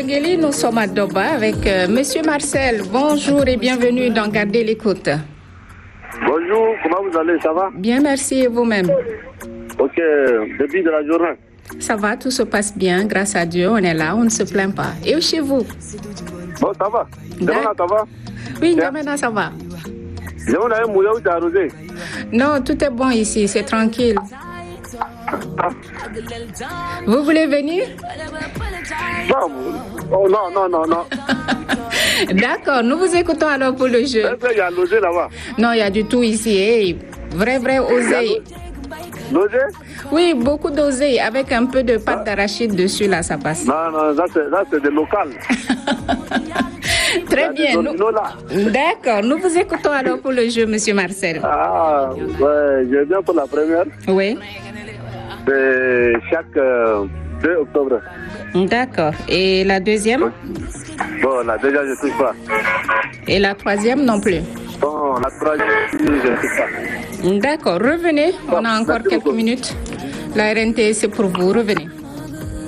Dengeli, nous sommes à Doba avec Monsieur Marcel. Bonjour et bienvenue dans Garder l'écoute. Bonjour, comment vous allez, ça va? Bien, merci et vous-même? Ok, début de la journée. Ça va, tout se passe bien, grâce à Dieu, on est là, on ne se plaint pas. Et chez vous? Bon, ça va. Demain, ça va? Oui, demain, ça va. Non, tout est bon ici, c'est tranquille. Vous voulez venir? Non. D'accord, nous vous écoutons alors pour le jeu. Il y a l'osé là-bas. Non, il y a du tout ici. Hey, vrai oseille. L'osé? Oui, beaucoup d'oseille avec un peu de pâte d'arachide dessus, là, ça passe. Non, ça c'est des locales. Très bien. D'accord, nous vous écoutons alors pour le jeu, Monsieur Marcel. Ah, ouais, je viens pour la première. Oui. C'est chaque 2 octobre. D'accord. Et la deuxième? Bon, la deuxième, je ne touche pas. Et la troisième non plus? Bon, la troisième, je ne touche pas. D'accord, revenez. On a encore quelques minutes. La RNT, c'est pour vous. Revenez.